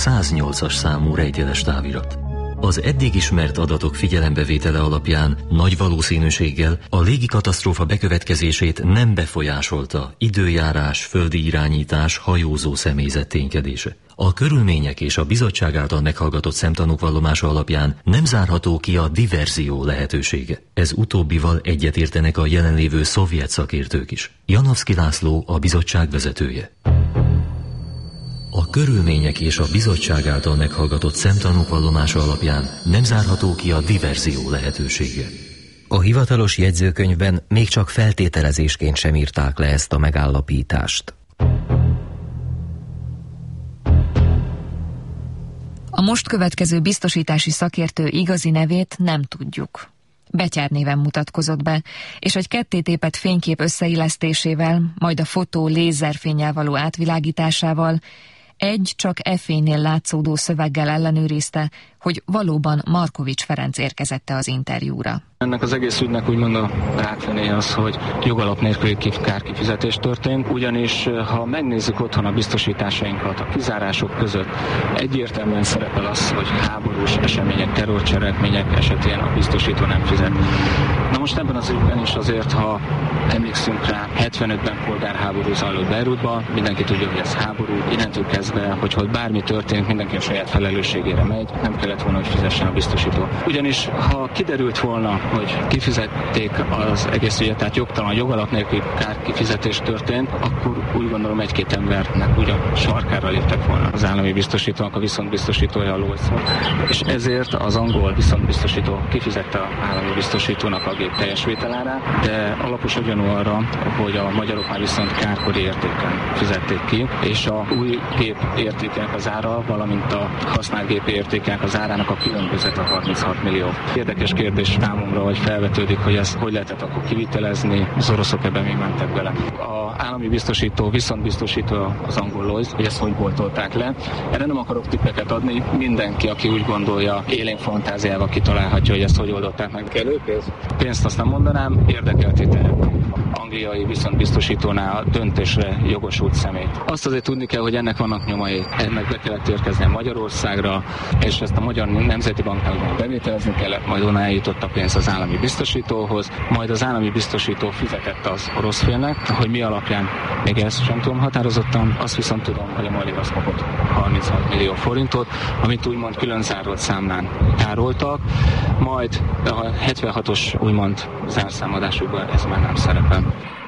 108-as számú rejtjeles távirat. Az eddig ismert adatok figyelembevétele alapján nagy valószínűséggel a légikatasztrófa bekövetkezését nem befolyásolta időjárás, földi irányítás, hajózó személyzet ténykedése. A körülmények és a bizottság által meghallgatott szemtanúk vallomása alapján nem zárható ki a diverzió lehetősége. Ez utóbbival egyetértenek a jelenlévő szovjet szakértők is. Janovszky László a bizottság vezetője. A körülmények és a bizottság által meghallgatott szemtanúk vallomása alapján nem zárható ki a diverzió lehetősége. A hivatalos jegyzőkönyvben még csak feltételezésként sem írták le ezt a megállapítást. A most következő biztosítási szakértő igazi nevét nem tudjuk. Betyár néven mutatkozott be, és egy kettétépett fénykép összeillesztésével, majd a fotó lézerfénnyel való átvilágításával egy csak F-nél látszódó szöveggel ellenőrizte, hogy valóban Markovics Ferenc érkezette az interjúra. Ennek az egész ügynek úgymond a hátránya az, hogy jogalap nélküli kárkifizetés történt, ugyanis ha megnézzük otthon a biztosításainkat, a kizárások között egyértelműen szerepel az, hogy háborús események, terrorcselekmények esetén a biztosító nem fizet. Na most ebben az ügyben is azért, ha emlékszünk rá, 75-ben polgárháború zajlott Beirutban, mindenki tudja, hogy ez háború, innentől kezdve, hogy bármi történik, mindenki a saját felelősségére megy, nem kellett volna, hogy fizessen a biztosító. Ugyanis ha kiderült volna, hogy kifizették az egész ügyet, tehát jogtalan, jogalap nélkül kárkifizetés történt, akkor úgy gondolom egy-két embernek úgy a sarkára léptek volna az állami biztosítónak, a viszontbiztosítója a Lloyds. És ezért az angol viszontbiztosító kifizette az állami biztosítónak a gép teljes vételárát, de alapos a gyanú arra, hogy a magyarok már viszont kárkori értéken fizették ki, és a új gép értékének az ára, valamint a használt gép értékének az árának a különbözet a 36 millió. Érdekes kérdés számomra, hogy felvetődik, hogy ezt hogy lehetett akkor kivitelezni, az oroszok ebben még mentek bele. A állami biztosító, viszontbiztosító az angol Lloyds, hogy ezt hogy boltolták le. Erre nem akarok tippeket adni, mindenki, aki úgy gondolja, élénk fantáziával kitalálhatja, hogy ezt hogy oldották meg. Kellőpénz? Pénzt azt nem mondanám, érdekeltétek angliai viszontbiztosítónál a döntésre jogosult személyt. Azt azért tudni kell, hogy ennek vannak nyomai. Ennek be kellett érkezni Magyarországra, és ezt a Magyar Nemzeti Banknál bevételezni kellett, majd onnan eljutott a pénz az állami biztosítóhoz, majd az állami biztosító fizetett az orosz félnek, hogy mi alapján még ezt sem tudom határozottan, azt viszont tudom, hogy a Mali az kapott 36 millió forintot, amit úgymond külön zárolt számlán tároltak, majd a 76-os úgymond zárszámadásukban ez már nem szerepel.